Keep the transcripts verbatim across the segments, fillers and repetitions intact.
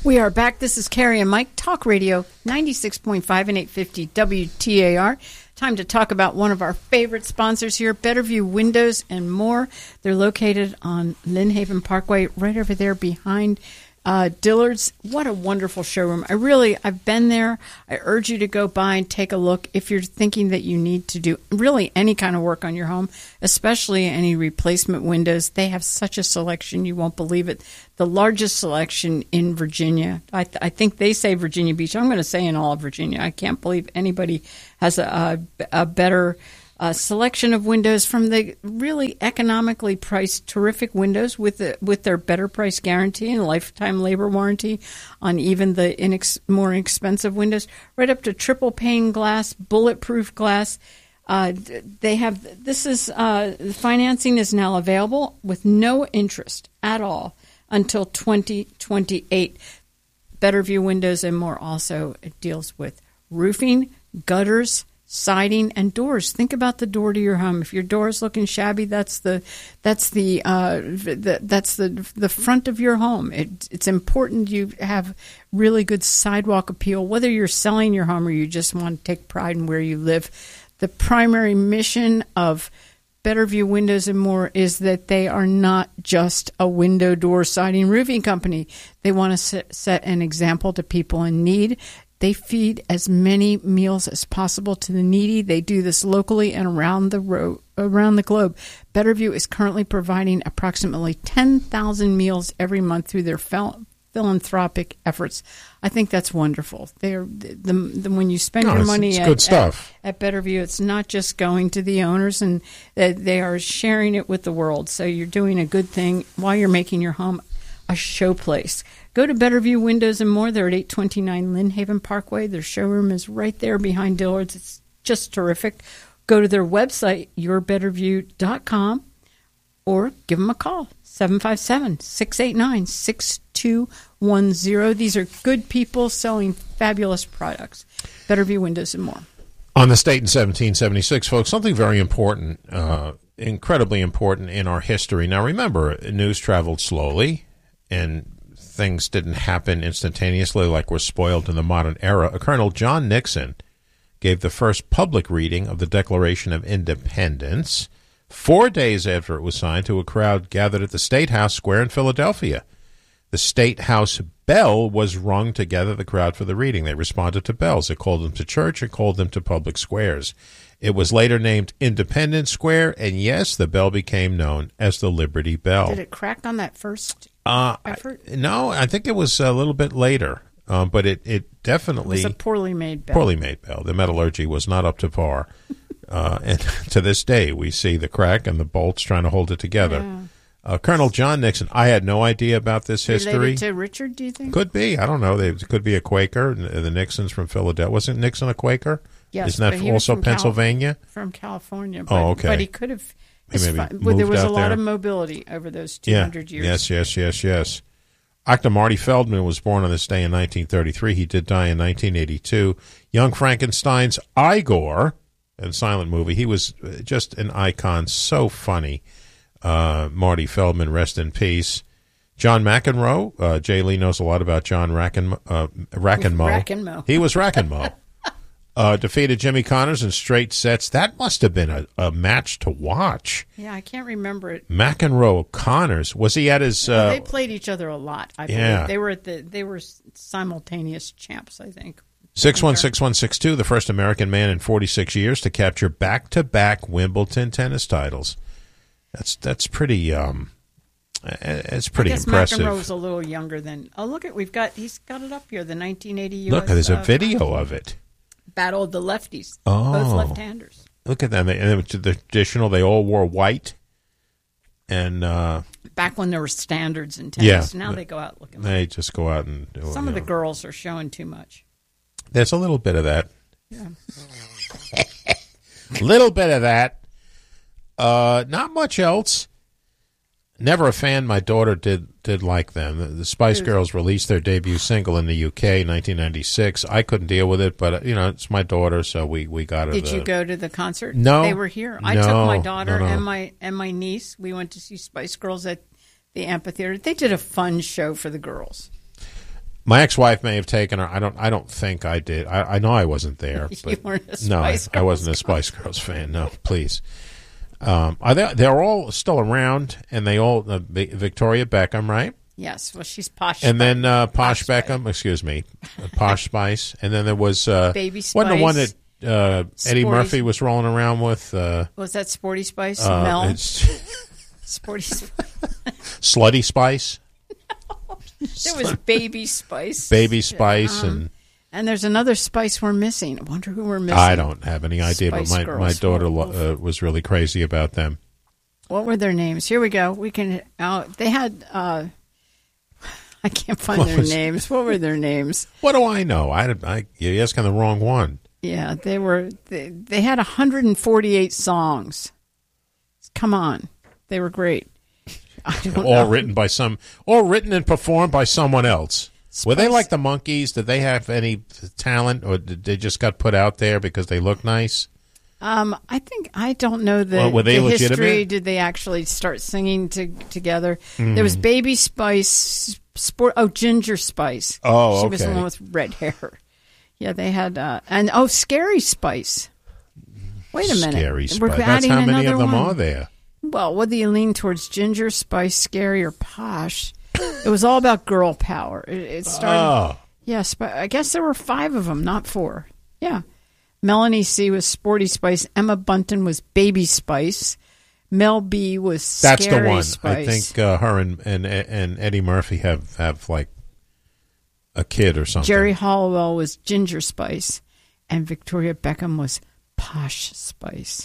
We are back. This is Carrie and Mike, Talk Radio, ninety-six point five and eight fifty W T A R. Time to talk about one of our favorite sponsors here, Betterview Windows and More. They're located on Lynn Haven Parkway, right over there behind uh, Dillard's. What a wonderful showroom. I really, I've been there. I urge you to go by and take a look if you're thinking that you need to do really any kind of work on your home, especially any replacement windows. They have such a selection, you won't believe it. The largest selection in Virginia. I, th- I think they say Virginia Beach. I'm going to say in all of Virginia. I can't believe anybody has a, a, a better uh, selection of windows from the really economically priced, terrific windows with the, with their better price guarantee and lifetime labor warranty on even the inex- more expensive windows, right up to triple pane glass, bulletproof glass. Uh, they have this is uh, financing is now available with no interest at all until twenty twenty-eight. Betterview Windows and More also deals with roofing, gutters, siding, and doors. Think about the door to your home. If your door is looking shabby, that's the that's the, uh, the that's the the front of your home. It, it's important you have really good sidewalk appeal, whether you're selling your home or you just want to take pride in where you live. The primary mission of Betterview Windows and More is that they are not just a window, door, siding, roofing company. They want to set, set an example to people in need. They feed as many meals as possible to the needy. They do this locally and around the ro- around the globe. Betterview is currently providing approximately ten thousand meals every month through their fel- philanthropic efforts. I think that's wonderful. They're the, the, the when you spend no, your it's, money it's at, good stuff. At, at Betterview, it's not just going to the owners, and uh, they are sharing it with the world. So you're doing a good thing while you're making your home a showplace. Go to Betterview Windows and More. They're at eight twenty-nine Lynn Haven Parkway. Their showroom is right there behind Dillard's. It's just terrific. Go to their website, your betterview dot com, or give them a call, seven five seven, six eight nine, six two one zero. These are good people selling fabulous products. Betterview Windows and More. On the State in seventeen seventy-six, folks, something very important, uh, incredibly important in our history. Now, remember, news traveled slowly, and things didn't happen instantaneously like we're spoiled in the modern era. Colonel John Nixon gave the first public reading of the Declaration of Independence four days after it was signed to a crowd gathered at the State House Square in Philadelphia. The State House bell was rung to gather the crowd for the reading. They responded to bells. They called them to church and called them to public squares. It was later named Independence Square, and yes, the bell became known as the Liberty Bell. Did it crack on that first uh, effort? I, no, I think it was a little bit later, um, but it, it definitely... It was a poorly made bell. Poorly made bell. The metallurgy was not up to par. uh, and to this day, we see the crack and the bolts trying to hold it together. Yeah. Uh, Colonel John Nixon, I had no idea about this history. Related to Richard, do you think? Could be. I don't know. They could be a Quaker. The Nixons from Philadelphia. Wasn't Nixon a Quaker? Yes. Isn't that also from Pennsylvania? Cal- from California. But, oh, okay. But he could have. He maybe fi- moved there was out a lot there. of mobility over those two hundred yeah. years. Yes, yes, yes, yes. Actor Marty Feldman was born on this day in nineteen thirty-three. He did die in nineteen eighty-two. Young Frankenstein's Igor, a silent movie. He was just an icon. So funny. Uh, Marty Feldman, rest in peace. John McEnroe. Uh, Jay Lee knows a lot about John Racken, uh, Rackenmoe. Rackenmoe. He was Rackenmoe. uh, defeated Jimmy Connors in straight sets. That must have been a, a match to watch. Yeah, I can't remember it. McEnroe, Connors. Was he at his... Uh, well, they played each other a lot, I believe. Yeah. They were at the they were simultaneous champs, I think. six one six one six two, the first American man in forty-six years to capture back-to-back Wimbledon tennis titles. That's that's pretty um, it's pretty I guess impressive. McEnroe's a little younger than. Oh, look at we've got he's got it up here. The nineteen eighty U S Look, there's a uh, video of it. Battle of the lefties. Oh, both left-handers. Look at them. They, and it was the traditional. They all wore white, and uh, back when there were standards in tennis. Yeah, now they go out looking. They like just go out and do, some of know. the girls are showing too much. There's a little bit of that. Yeah, little bit of that. Uh, not much else. Never a fan. My daughter did did like them. The, the Spice Girls released their debut single in the U K in nineteen ninety-six. I couldn't deal with it, but, you know, it's my daughter, so we, we got her. Did the, you go to the concert? No. They were here. I No, took my daughter no, no. and my and my niece. We went to see Spice Girls at the amphitheater. They did a fun show for the girls. My ex-wife may have taken her. I don't. I don't think I did. I, I know I wasn't there. You But weren't a no, I, Spice I wasn't a Girls Spice Girls fan. No, please. Um, are they, they're all still around, and they all uh, Victoria Beckham, right? Yes. Well, she's Posh. And then uh, Posh, Posh Beckham. Excuse me, Posh Spice. And then there was uh, Baby wasn't the one Spice. that uh, Eddie Sporty- Murphy was rolling around with. Uh, Was that Sporty Spice? uh, Mel. it's Sporty Spice. Slutty Spice, There was Baby Spice. Baby Spice, Um, and And there's another Spice we're missing. I wonder who we're missing. I don't have any idea. Spice but my Girls. my daughter lo- uh, was really crazy about them. What were their names? Here we go. We can. Uh, they had. Uh, I can't find What their was- names. What were their names? What do I know? I, I you're asking the wrong one. Yeah, they were. They, they had one hundred forty-eight songs. Come on, they were great. I don't All know. written by some, all written and performed by someone else. Were they Spice- like the Monkees? Did they have any talent, or did they just got put out there because they look nice? Um, I think I don't know the, Well, were they the history. legitimate? Did they actually start singing to, together? Mm-hmm. There was Baby Spice, Sport. Oh, Ginger Spice. Oh, she was the okay. one with red hair. Yeah, they had uh, and oh, Scary Spice. Wait a minute, Scary We're Spice. That's adding how many another of them one. are there. Well, whether you lean towards Ginger, Spice, Scary, or Posh, it was all about girl power. It, it started. Oh, Yes, but I guess there were five of them, not four. Yeah. Melanie C. was Sporty Spice. Emma Bunton was Baby Spice. Mel B. was that's Scary the one. Spice. I think uh, her and, and and Eddie Murphy have, have like a kid or something. Jerry Halliwell was Ginger Spice. And Victoria Beckham was Posh Spice.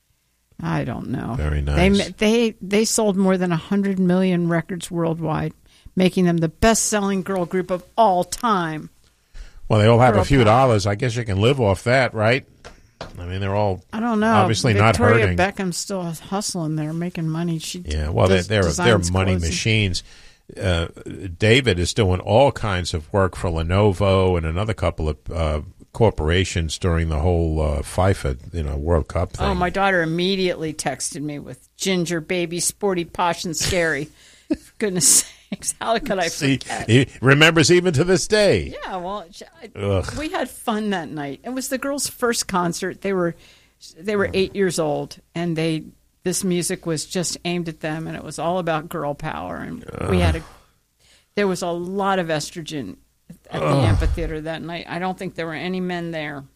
I don't know. Very nice. They they they sold more than one hundred million records worldwide, making them the best-selling girl group of all time. Well, they all have Girl a few power. dollars. I guess you can live off that, right? I mean, they're all I don't know. obviously not Victoria hurting. Beckham's still hustling there, making money. She Yeah, well, they're does- they're, they're designs money clothes and- machines. Uh, David is doing all kinds of work for Lenovo and another couple of uh, corporations during the whole uh, FIFA, you know, World Cup thing. Oh, my daughter immediately texted me with Ginger, Baby, Sporty, Posh, and Scary. For goodness sakes, how could I See, forget? he remembers even to this day. Yeah, well, sh- I- Ugh. we had fun that night. It was the girls' first concert. They were they were eight years old, and they this music was just aimed at them, and it was all about girl power. And we had a there was a lot of estrogen at the amphitheater that night. I don't think there were any men there.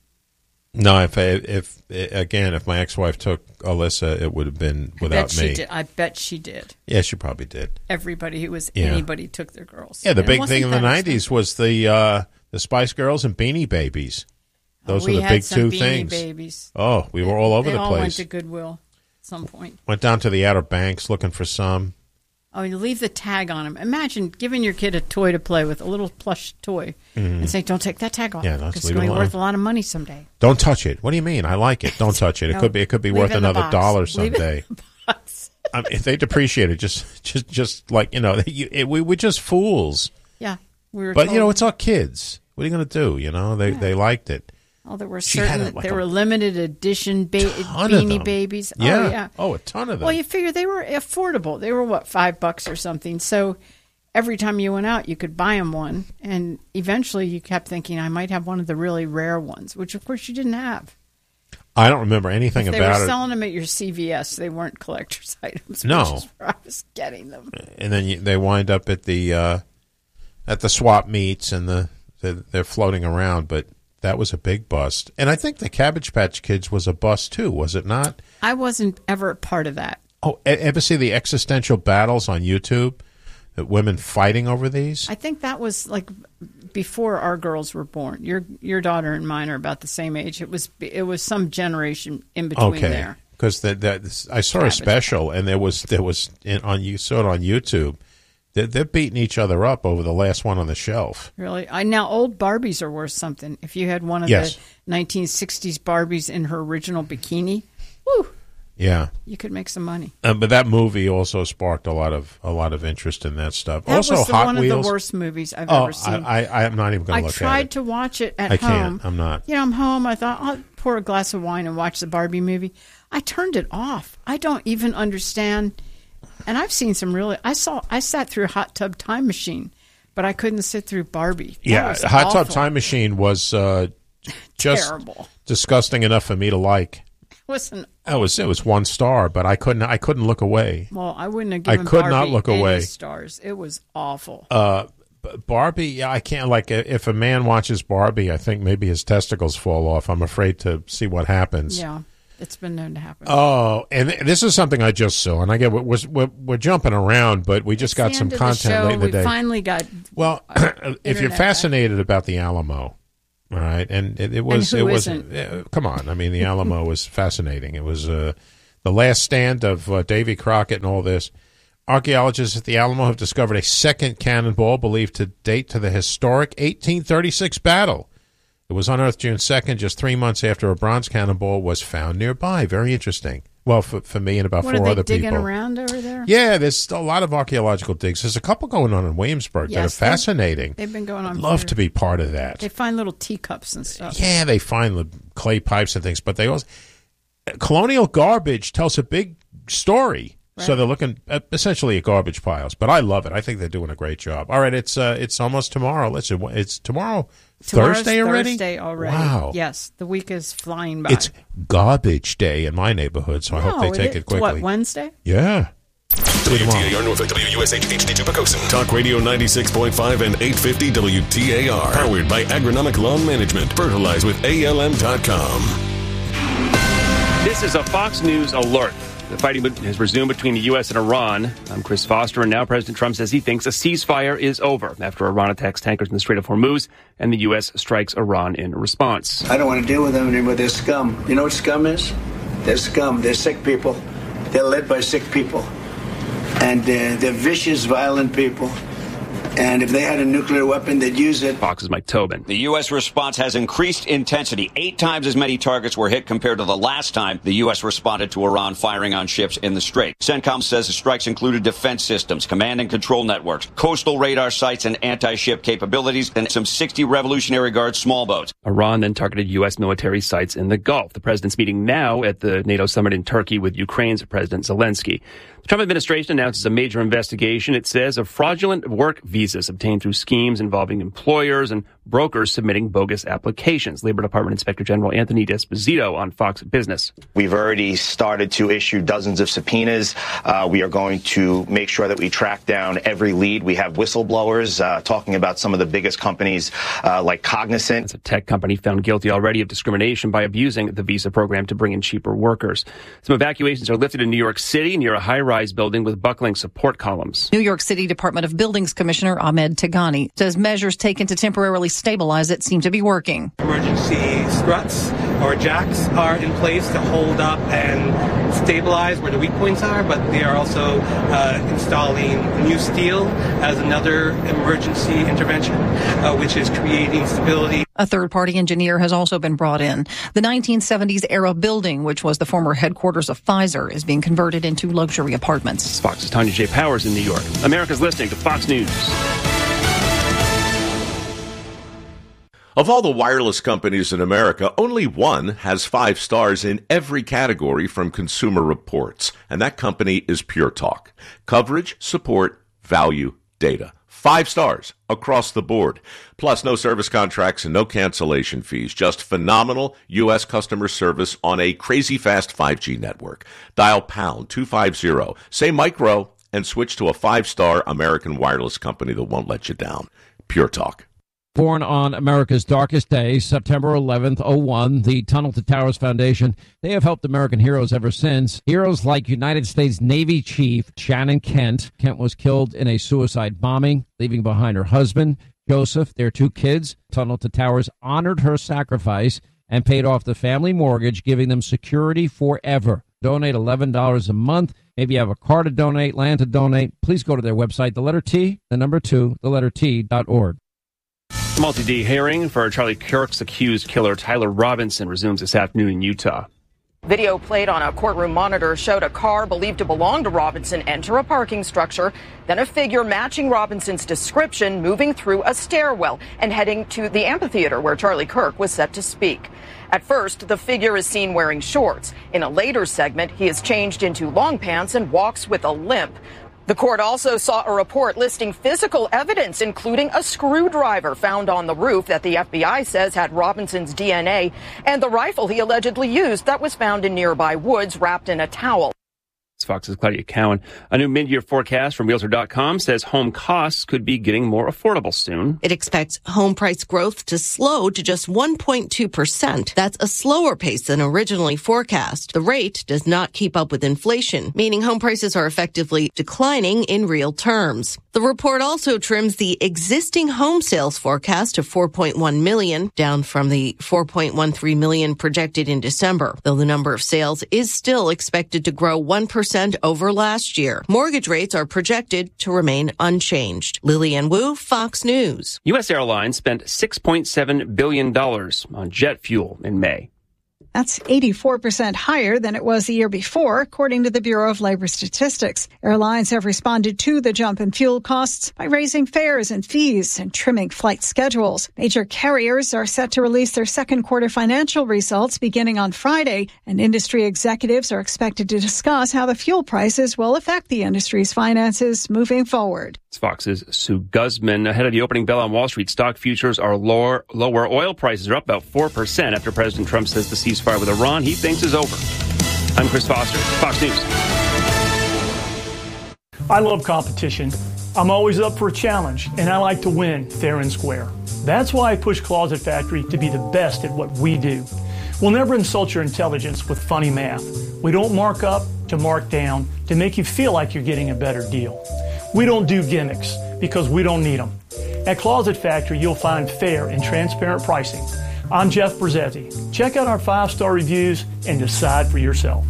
No, if if again, if my ex-wife took Alyssa, it would have been I without bet she me. did. I bet she did. Yeah, she probably did. Everybody who was Yeah. anybody took their girls. Yeah, the And it big wasn't thing in the that nineties was the uh, the Spice Girls and Beanie Babies. Those we were the had big some two Beanie things. Babies. Oh, we were all over they the all went place. to Goodwill at some point. Went down to the Outer Banks looking for some. Oh, you leave the tag on them. Imagine giving your kid a toy to play with, a little plush toy, and say, "Don't take that tag off. Yeah, let's because it's leave going it to be alone. worth a lot of money someday." Don't touch it. What do you mean? I like it. Don't touch it. It No, could be. It could be leave worth it in the another box. dollar Leave it in someday. the box. I mean, if they depreciate it, just, just, just like you know, you, it, we we're just fools. Yeah, we were. But told, you know, it's our kids. What are you going to do? You know, they they liked it. oh, there were she had certain a- that like there a were limited edition ba- Ton of Beanie them. Babies. Yeah. Oh, yeah. Oh, a ton of them. Well, you figure they were affordable. They were what, five bucks or something. So every time you went out, you could buy them one, and eventually you kept thinking, I might have one of the really rare ones, which of course you didn't have. I don't remember anything If they about were it. selling them at your C V S, they weren't collector's items. No. Which is where I was getting them. And then you, they wind up at the uh, at the swap meets, and the, the they're floating around. But that was a big bust. And I think the Cabbage Patch Kids was a bust too, was it not? I wasn't ever a part of that. Oh, e- ever see the existential battles on YouTube? That women fighting over these? I think that was like before our girls were born. Your your daughter and mine are about the same age. It was it was some generation in between Okay, there. because that that I saw a Cabbage special, and there was there was in, on you saw it on YouTube. They're, they're beating each other up over the last one on the shelf. Really, I now old Barbies are worth something. If you had one of Yes. the nineteen sixties Barbies in her original bikini, woo, Yeah, you could make some money. uh, but that movie also sparked a lot of a lot of interest in that stuff. That also, was the, Hot one Wheels. of the worst movies I've oh, ever seen. I, I I'm not even going I to look tried at it. to watch it at I home. can't. I'm not. You know, I'm home. I thought I'll pour a glass of wine and watch the Barbie movie. I turned it off. I don't even understand. And I've seen some really. I saw. I sat through Hot Tub Time Machine But I couldn't sit through Barbie. That Yeah, was Hot awful. Tub Time Machine was uh, just Terrible. disgusting enough for me to like. Listen, It was it was one star, but I couldn't I couldn't look away. well, I wouldn't have I given could Barbie not look any away. stars. It was awful. Uh, B- Barbie, yeah, I can't like if a man watches Barbie, I think maybe his testicles fall off. I'm afraid to see what happens. Yeah, it's been known to happen. Oh, and th- this is something I just saw, and I get we're we're, we're jumping around, but we just It's got the some end of the content show. late in the We day. finally got. Well, if you're Internet fascinated about the Alamo, all right, and it, it was And who it was isn't? uh, come on, I mean the Alamo was fascinating. It was uh, the last stand of uh, Davy Crockett and all this. Archaeologists at the Alamo have discovered a second cannonball believed to date to the historic eighteen thirty-six battle. It was unearthed June second, just three months after a bronze cannonball was found nearby. Very interesting. Well, for, for me and about What four are they other digging people. around over there? Yeah, there's a lot of archaeological digs. There's a couple going on in Williamsburg that Yes, are fascinating. They've been going on. I'd love for- to be part of that. They find little teacups and stuff. Yeah, they find the clay pipes and things, but they also colonial garbage tells a big story. Right. So they're looking at essentially at garbage piles, but I love it. I think they're doing a great job. All right, it's uh, it's almost tomorrow. Listen, it's tomorrow, Tomorrow's Thursday already. Thursday already. Wow. Yes, the week is flying by. It's garbage day in my neighborhood, so I hope No, they take is- it quickly. What, Wednesday? Yeah. W T A R Norfolk, W U S H H D two Pocosin. Talk Radio ninety-six point five and eight fifty W T A R. Powered by Agronomic Lawn Management. Fertilize with A L M dot com. This is a Fox News alert. The fighting has resumed between the U S and Iran. I'm Chris Foster, and now President Trump says he thinks a ceasefire is over after Iran attacks tankers in the Strait of Hormuz and the U S strikes Iran in response. I don't want to deal with them anymore. They're scum. You know what scum is? They're scum. They're sick people. They're led by sick people. And uh, they're vicious, violent people. And if they had a nuclear weapon, they'd use it. Fox's Mike Tobin. The U S response has increased intensity. Eight times as many targets were hit compared to the last time the U S responded to Iran firing on ships in the Strait. CENTCOM says the strikes included defense systems, command and control networks, coastal radar sites, and anti-ship capabilities, and some sixty Revolutionary Guard small boats. Iran then targeted U S military sites in the Gulf. The president's meeting now at the NATO summit in Turkey with Ukraine's President Zelensky. The Trump administration announces a major investigation, it says, of fraudulent work visas obtained through schemes involving employers and brokers submitting bogus applications. Labor Department Inspector General Anthony D'Esposito on Fox Business. We've already started to issue dozens of subpoenas. Uh, we are going to make sure that we track down every lead. We have whistleblowers uh, talking about some of the biggest companies uh, like Cognizant. It's a tech company found guilty already of discrimination by abusing the visa program to bring in cheaper workers. Some evacuations are lifted in New York City near a high-rise building with buckling support columns. New York City Department of Buildings Commissioner Ahmed Tagani says measures taken to temporarily stabilize it seem to be working. Emergency struts or jacks are in place to hold up and stabilize where the weak points are, but they are also uh, installing new steel as another emergency intervention, uh, which is creating stability. A third-party engineer has also been brought in. The nineteen seventies era building, which was the former headquarters of Pfizer, is being converted into luxury apartments. Fox's Tanya J. Powers in New York. America's listening to Fox News. Of all the wireless companies in America, only one has five stars in every category from Consumer Reports, and that company is Pure Talk. Coverage, support, value, data. Five stars across the board. Plus, no service contracts and no cancellation fees. Just phenomenal U S customer service on a crazy fast five G network. Dial pound two fifty, say micro, and switch to a five-star American wireless company that won't let you down. Pure Talk. Born on America's darkest day, September eleventh, oh one, the Tunnel to Towers Foundation, they have helped American heroes ever since. Heroes like United States Navy Chief Shannon Kent. Kent was killed in a suicide bombing, leaving behind her husband, Joseph, their two kids. Tunnel to Towers honored her sacrifice and paid off the family mortgage, giving them security forever. Donate eleven dollars a month. Maybe you have a car to donate, land to donate. Please go to their website, the letter T, the number two, the letter T dot org. Multi-day hearing for Charlie Kirk's accused killer Tyler Robinson resumes this afternoon in Utah. Video played on a courtroom monitor showed a car believed to belong to Robinson enter a parking structure, then a figure matching Robinson's description moving through a stairwell and heading to the amphitheater where Charlie Kirk was set to speak. At first, the figure is seen wearing shorts. In a later segment, he is changed into long pants and walks with a limp. The court also saw a report listing physical evidence, including a screwdriver found on the roof that the F B I says had Robinson's D N A, and the rifle he allegedly used that was found in nearby woods wrapped in a towel. Fox's Claudia Cowan. A new mid-year forecast from Realtor dot com says home costs could be getting more affordable soon. It expects home price growth to slow to just one point two percent. That's a slower pace than originally forecast. The rate does not keep up with inflation, meaning home prices are effectively declining in real terms. The report also trims the existing home sales forecast to four point one million, down from the four point one three million projected in December, though the number of sales is still expected to grow one percent over last year. Mortgage rates are projected to remain unchanged. Lillian Wu, Fox News. U S Airlines spent six point seven billion dollars on jet fuel in May. That's eighty-four percent higher than it was the year before, according to the Bureau of Labor Statistics. Airlines have responded to the jump in fuel costs by raising fares and fees and trimming flight schedules. Major carriers are set to release their second quarter financial results beginning on Friday, and industry executives are expected to discuss how the fuel prices will affect the industry's finances moving forward. It's Fox's Sue Guzman. Ahead of the opening bell on Wall Street, stock futures are lower. Lower oil prices are up about four percent after President Trump says the ceasefire with Iran he thinks is over. I'm Chris Foster, Fox News. I love competition. I'm always up for a challenge, and I like to win fair and square. That's why I push Closet Factory to be the best at what we do. We'll never insult your intelligence with funny math. We don't mark up to mark down to make you feel like you're getting a better deal. We don't do gimmicks because we don't need them. At Closet Factory, you'll find fair and transparent pricing. I'm Jeff Brzezzi. Check out our five-star reviews and decide for yourself.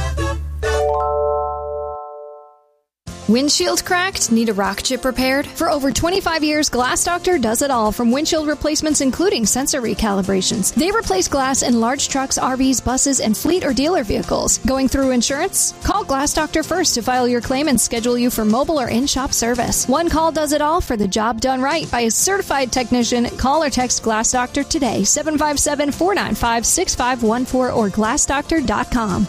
Windshield cracked? Need a rock chip repaired? For over twenty-five years, Glass Doctor does it all, from windshield replacements including sensor recalibrations. They replace glass in large trucks, R Vs, buses, and fleet or dealer vehicles. Going through insurance? Call Glass Doctor first to file your claim and schedule you for mobile or in-shop service. One call does it all for the job done right by a certified technician. Call or text Glass Doctor today, seven five seven, four nine five, six five one four or glass doctor dot com.